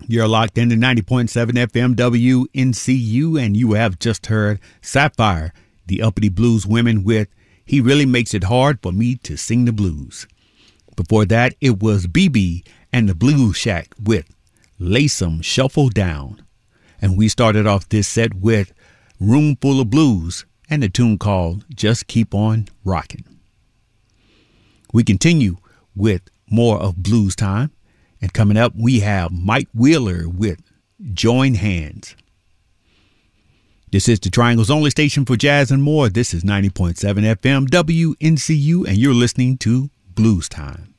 You're locked into 90.7 FM WNCU, and you have just heard Sapphire, the Uppity Blues Women, with He Really Makes It Hard for Me to Sing the Blues. Before that, it was BB and the Blues Shack with Lace 'em Shuffle Down. And we started off this set with Room Full of Blues and a tune called Just Keep On Rockin'. We continue with more of Blues Time. And coming up, we have Mike Wheeler with Join Hands. This is the Triangle's only station for jazz and more. This is 90.7 FM WNCU, and you're listening to Blues Time.